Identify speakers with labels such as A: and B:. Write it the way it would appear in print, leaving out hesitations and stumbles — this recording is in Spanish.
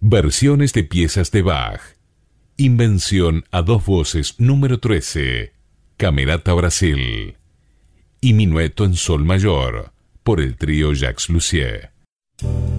A: Versiones de piezas de Bach. Invención a dos voces número 13. Camerata Brasil. Y Minueto en sol mayor por el trío Jacques Lussier.